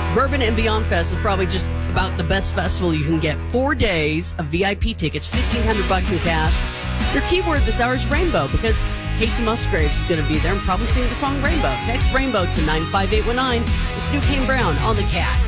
Bourbon and Beyond Fest is probably just about the best festival you can get. 4 days of VIP tickets, $1,500 in cash. Your keyword this hour is rainbow, because Casey Musgraves is going to be there and probably sing the song Rainbow. Text Rainbow to 95819. It's New Kane Brown on the Cat.